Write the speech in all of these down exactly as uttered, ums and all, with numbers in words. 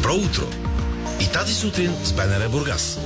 Добро утро! И тази сутрин с БНР Бургас.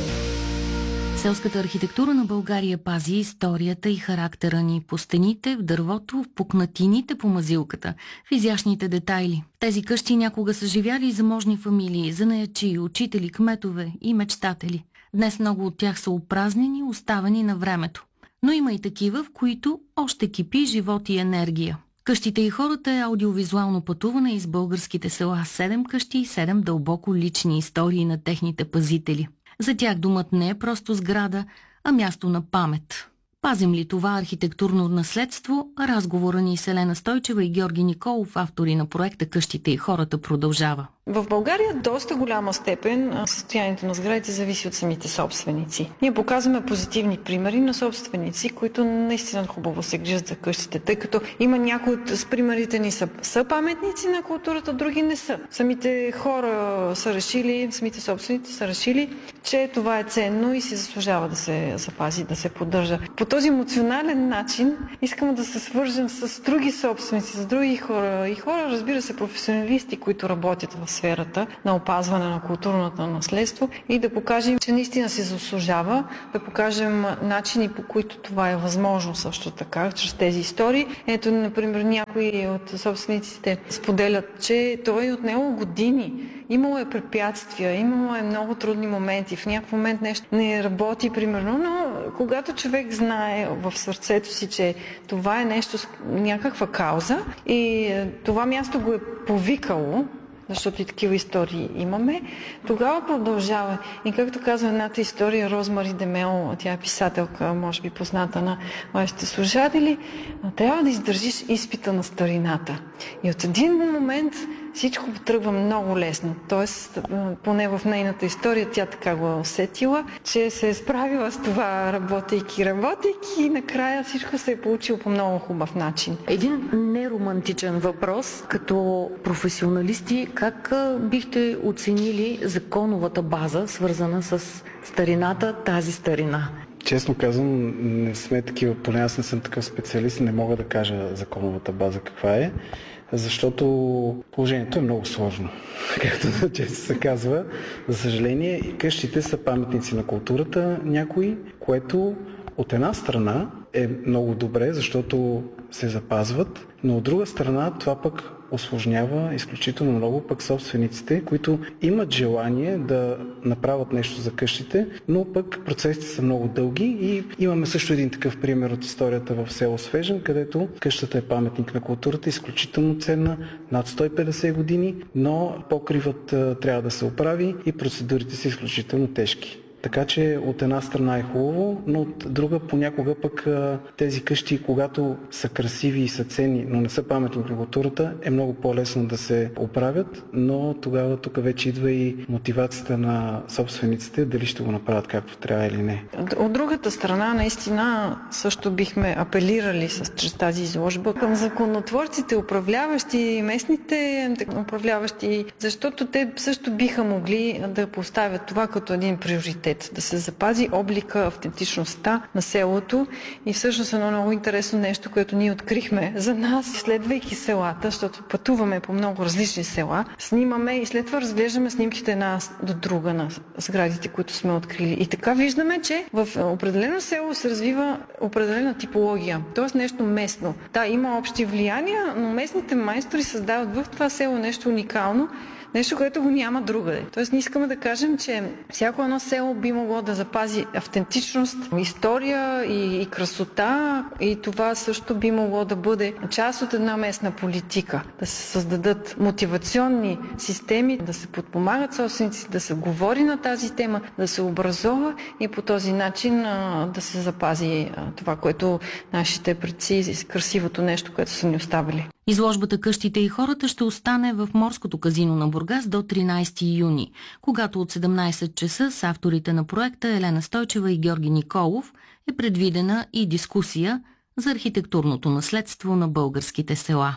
Селската архитектура на България пази историята и характера ни по стените, в дървото, в пукнатините по мазилката, в изящните детайли. Тези къщи някога са живяли заможни фамилии, занаячи, учители, кметове и мечтатели. Днес много от тях са опразнени, оставени на времето. Но има и такива, в които още кипи живот и енергия. Къщите и хората е аудиовизуално пътуване из българските села. Седем къщи и седем дълбоко лични истории на техните пазители. За тях думът не е просто сграда, а място на памет. Пазим ли това архитектурно наследство? Разговора ни с Елена Стойчева и Георги Николов, автори на проекта "Къщите и хората", продължава. В България доста голяма степен състоянието на сградите зависи от самите собственици. Ние показваме позитивни примери на собственици, които наистина хубаво се грижат за къщите, тъй като има някои от примерите ни са, са паметници на културата, други не са. Самите хора са решили, самите собственици са решили, че това е ценно и си заслужава да се запази, да се поддържа. По този емоционален начин искаме да се свържем с други собственици, с други хора и хора, разбира се, професионалисти, които работят в сферата на опазване на културното наследство и да покажем, че наистина се заслужава, да покажем начини, по които това е възможно също така, чрез тези истории. Ето, например, някои от собствениците споделят, че той от него години имало е препятствия, имало е много трудни моменти, в някакъв момент нещо не работи, примерно, но когато човек знае в сърцето си, че това е нещо, някаква кауза и това място го е повикало, защото и такива истории имаме, тогава продължава. И както казва едната история, Розмари Демел, тя е писателка, може би позната на вашите слушатели, трябва да издържиш изпита на старината. И от един момент всичко тръгва много лесно. Тоест, поне в нейната история, тя така го е усетила, че се е справила с това, работейки, работейки и накрая всичко се е получило по много хубав начин. Един неромантичен въпрос. Като професионалисти, как бихте оценили законовата база, свързана с старината, тази старина? Честно казвам, не сме такива, поне аз не съм такъв специалист и не мога да кажа законовата база каква е, защото положението е много сложно, както често се казва. За съжаление, къщите са паметници на културата някои, което от една страна е много добре, защото се запазват, но от друга страна това пък осложнява изключително много пък собствениците, които имат желание да направят нещо за къщите, но пък процесите са много дълги и имаме също един такъв пример от историята в село Свежен, където къщата е паметник на културата, изключително ценна, над сто и петдесет години, но покривът трябва да се оправи и процедурите са изключително тежки. Така че от една страна е хубаво, но от друга понякога пък тези къщи, когато са красиви и са ценни, но не са паметник на културата, е много по-лесно да се оправят, но тогава тук вече идва и мотивацията на собствениците, дали ще го направят както трябва или не. От другата страна, наистина, също бихме апелирали с, чрез тази изложба към законотворците, управляващи, местните управляващи, защото те също биха могли да поставят това като един приоритет. Да се запази облика, автентичността на селото и всъщност едно много интересно нещо, което ние открихме за нас, следвайки селата, защото пътуваме по много различни села, снимаме и след това разглеждаме снимките една до друга на сградите, които сме открили. И така виждаме, че в определено село се развива определена типология, т.е. нещо местно. Да, има общи влияния, но местните майстори създават в това село нещо уникално, нещо, което го няма другаде. Тоест, ние искаме да кажем, че всяко едно село би могло да запази автентичност, история и, и красота, и това също би могло да бъде част от една местна политика. Да се създадат мотивационни системи, да се подпомагат собственици, да се говори на тази тема, да се образова и по този начин а, да се запази а, това, което нашите предци, красивото нещо, което са ни оставили. Изложбата "Къщите и хората" ще остане в Морското казино на Бургас до тринайсети юни, когато от седемнайсет часа с авторите на проекта Елена Стойчева и Георги Николов е предвидена и дискусия за архитектурното наследство на българските села.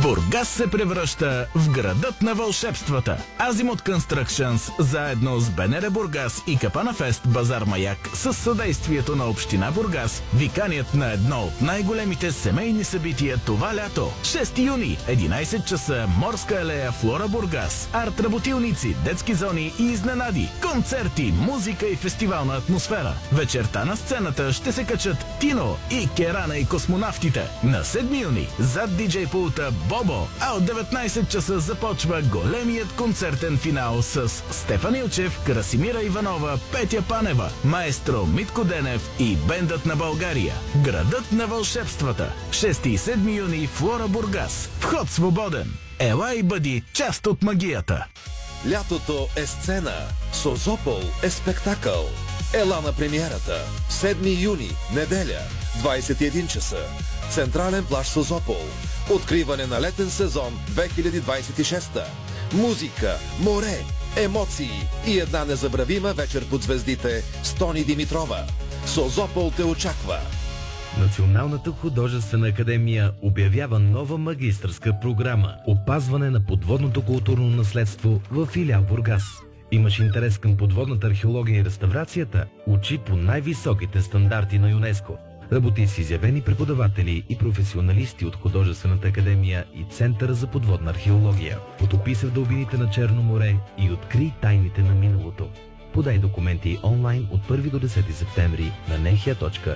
Бургас се превръща в градът на вълшебствата. Азимут Constructions заедно с БНР Бургас и Капанафест Базар Маяк с съдействието на Община Бургас ви канят на едно от най-големите семейни събития това лято. шести юни, единайсет часа, Морска алея, Флора Бургас. Арт работилници, детски зони и изненади. Концерти, музика и фестивална атмосфера. Вечерта на сцената ще се качат Тино и Керана и космонавтите. На седми юни, зад диджей пулта Бобо, а от деветнайсет часа започва големият концертен финал с Стефан Илчев, Красимира Иванова, Петя Панева, маестро Митко Денев и бендът на България. Градът на вълшебствата. шести и седми юни, Флора Бургас. Вход свободен. Ела и бъди част от магията. Лятото е сцена. Созопол е спектакъл. Ела на премиерата. седми юни, неделя, двайсет и един часа. Централен плаж Созопол. Откриване на летен сезон две хиляди двайсет и шеста. Музика, море, емоции и една незабравима вечер под звездите с Тони Димитрова. Созопол те очаква. Националната художествена академия обявява нова магистърска програма «Опазване на подводното културно наследство» в филиал Бургас. Имаш интерес към подводната археология и реставрацията? Учи по най-високите стандарти на ЮНЕСКО. Работи с изявени преподаватели и професионалисти от Художествената академия и Центъра за подводна археология. Потопи се в дълбините на Черно море и открий тайните на миналото. Подай документи онлайн от първи до десети септември на нехия точка